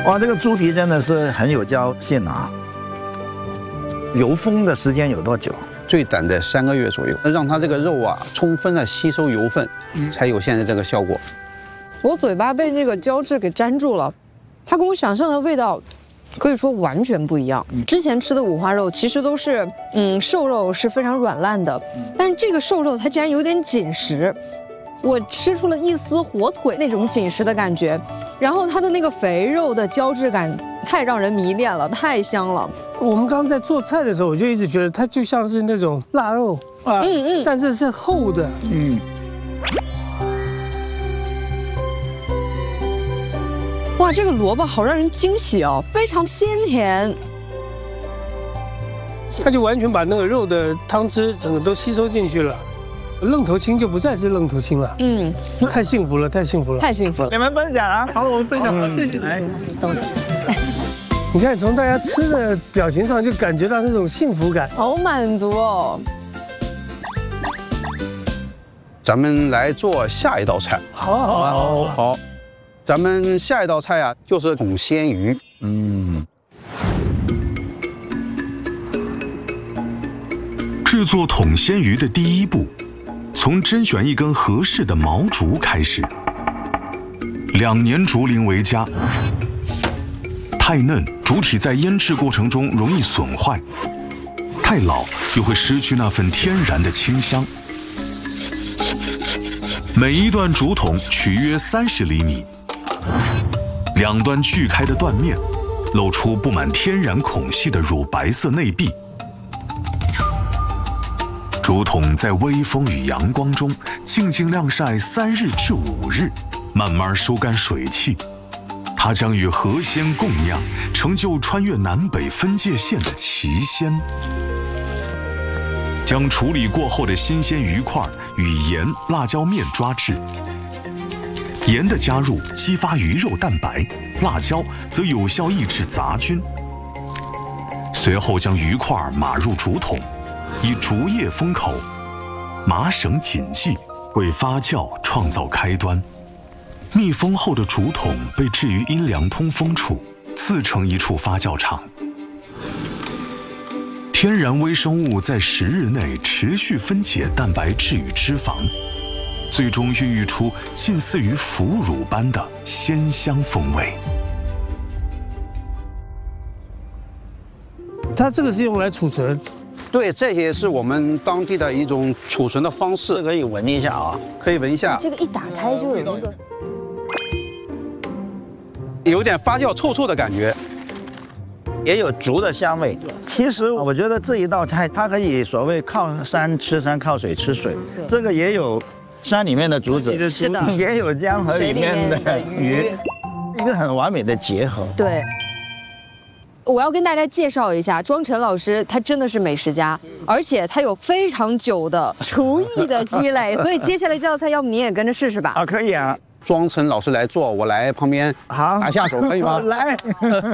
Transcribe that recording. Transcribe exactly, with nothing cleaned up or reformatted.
哇，这个猪皮真的是很有嚼劲啊！油封的时间有多久？ 最短的三个月左右，让它这个肉啊充分的吸收油分，才有现在这个效果。 我嘴巴被那个胶质给粘住了，它跟我想象的味道可以说完全不一样。之前吃的五花肉其实都是，嗯，瘦肉是非常软烂的，但是这个瘦肉它竟然有点紧实，我吃出了一丝火腿那种紧实的感觉，然后它的那个肥肉的胶质感太让人迷恋了，太香了。 我们刚刚在做菜的时候，我就一直觉得它就像是那种腊肉啊，嗯嗯，但是是厚的，嗯。 哇，这个萝卜好让人惊喜哦，非常鲜甜。 它就完全把那个肉的汤汁整个都吸收进去了，愣头青就不再是愣头青了。嗯，太幸福了，太幸福了， 太幸福了。 你们分享啊，好，我们分享，谢谢。来， 你看从大家吃的表情上就感觉到那种幸福感， 好满足哦。 咱们来做下一道菜。 好好好好。咱们下一道菜啊，就是桶鲜鱼。 嗯， 制作桶鲜鱼的第一步，从甄选一根合适的毛竹开始。两年竹龄为佳，太嫩，竹体在腌制过程中容易损坏；太老，又会失去那份天然的清香。每一段竹筒取约三十厘米。两端锯开的断面，露出布满天然孔隙的乳白色内壁。竹筒在微风与阳光中静静晾晒三日至五日，慢慢收干水汽。它将与河鲜共酿，成就穿越南北分界线的奇鲜。将处理过后的新鲜鱼块与盐、辣椒面抓至。盐的加入激发鱼肉蛋白，辣椒则有效抑制杂菌。随后将鱼块码入竹筒，以竹叶封口，麻绳紧系，为发酵创造开端。密封后的竹筒被置于阴凉通风处，自成一处发酵场。天然微生物在十日内持续分解蛋白质与脂肪。最终孕育出近似于腐乳般的鲜香风味。 它这个是用来储存， 对，这也是我们当地的一种储存的方式。 可以闻一下啊， 可以闻一下。 这个一打开就有那个， 有点发酵臭臭的感觉， 也有竹的香味。其实我觉得这一道菜，它可以所谓靠山吃山，靠水吃水，这个也有。山里面的竹子， 是的， 也有江河里面的鱼，一个很完美的结合。 对，我要跟大家介绍一下，庄晨老师他真的是美食家，而且他有非常久的厨艺的积累，所以接下来这道菜，要不你也跟着试试吧？ 啊，可以啊。 庄晨老师来做，我来旁边好打下手，可以吗？ 来。